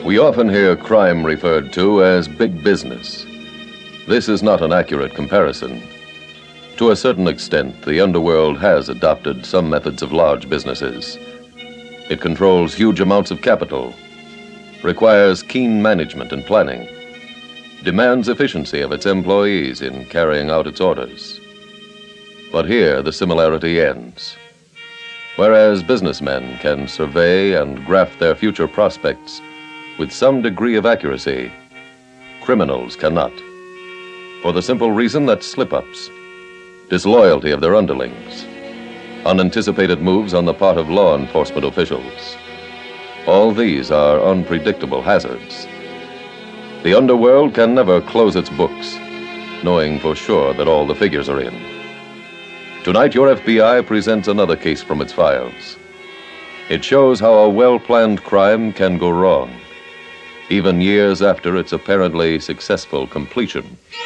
We often hear crime referred to as big business. This is not an accurate comparison. To a certain extent, the underworld has adopted some methods of large businesses. It controls huge amounts of capital, requires keen management and planning, demands efficiency of its employees in carrying out its orders. But here, the similarity ends. Whereas businessmen can survey and graph their future prospects with some degree of accuracy, criminals cannot. For the simple reason that slip-ups, disloyalty of their underlings, unanticipated moves on the part of law enforcement officials, all these are unpredictable hazards. The underworld can never close its books, knowing for sure that all the figures are in. Tonight, your FBI presents another case from its files. It shows how a well-planned crime can go wrong, even years after its apparently successful completion.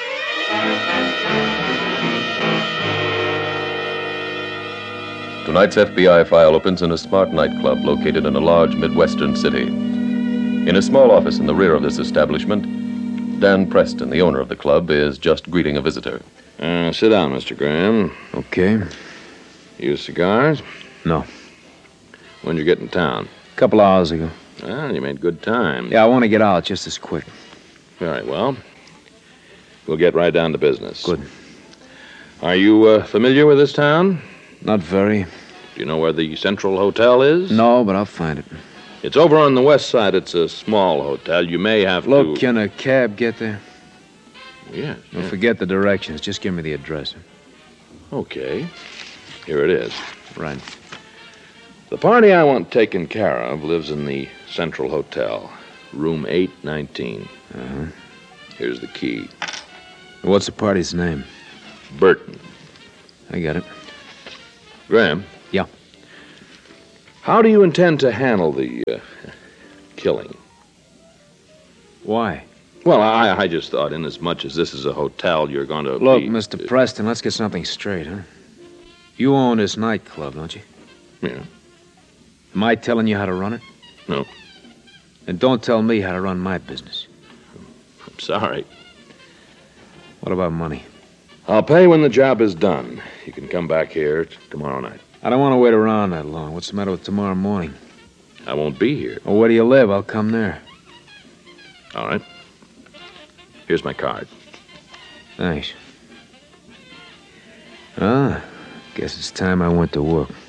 Tonight's FBI file opens in a smart nightclub located in a large Midwestern city. In a small office in the rear of this establishment, Dan Preston, the owner of the club, is just greeting a visitor. Sit down, Mr. Graham. Okay. Use cigars? No. When'd you get in town? A couple hours ago. Well, you made good time. Yeah, I want to get out just as quick. Very well. We'll get right down to business. Good. Are you familiar with this town? Not very. Do you know where the Central Hotel is? No, but I'll find it. It's over on the west side. It's a small hotel. You may have to... Look, can a cab get there? Yeah. Don't forget the directions. Just give me the address. Okay. Here it is. Right. The party I want taken care of lives in the Central Hotel, room 819. Uh-huh. Here's the key. What's the party's name? Burton. I got it. Graham? Yeah. How do you intend to handle the killing? Why? Well, I just thought, inasmuch as this is a hotel, you're going to Look, be... Mr. Preston, let's get something straight, huh? You own this nightclub, don't you? Yeah. Am I telling you how to run it? No. And don't tell me how to run my business. I'm sorry. What about money? I'll pay when the job is done. You can come back here tomorrow night. I don't want to wait around that long. What's the matter with tomorrow morning? I won't be here. Well, where do you live? I'll come there. All right. Here's my card. Thanks. Guess it's time I went to work.